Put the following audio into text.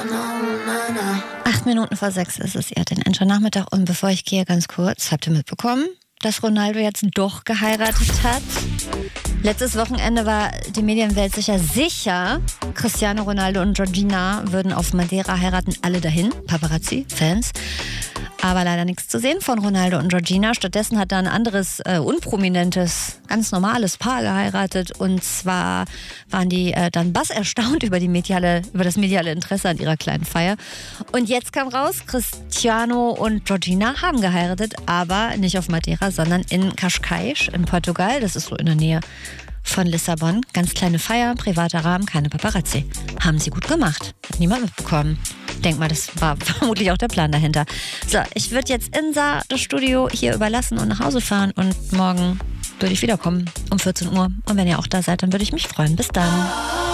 8 Minuten vor 6 ist es, ihr den Nachmittag. Und bevor ich gehe, ganz kurz, habt ihr mitbekommen, dass Ronaldo jetzt doch geheiratet hat? Letztes Wochenende war die Medienwelt sicher, Cristiano Ronaldo und Georgina würden auf Madeira heiraten, alle dahin, Paparazzi, Fans. Aber leider nichts zu sehen von Ronaldo und Georgina. Stattdessen hat da ein anderes, unprominentes, ganz normales Paar geheiratet. Und zwar waren die dann erstaunt über das mediale Interesse an ihrer kleinen Feier. Und jetzt kam raus, Cristiano und Georgina haben geheiratet, aber nicht auf Madeira, sondern in Cascais in Portugal. Das ist so in der Nähe von Lissabon. Ganz kleine Feier, privater Rahmen, keine Paparazzi. Haben sie gut gemacht. Hat niemand mitbekommen. Denk mal, das war vermutlich auch der Plan dahinter. So, ich würde jetzt Insa das Studio hier überlassen und nach Hause fahren. Und morgen würde ich wiederkommen um 14 Uhr. Und wenn ihr auch da seid, dann würde ich mich freuen. Bis dann.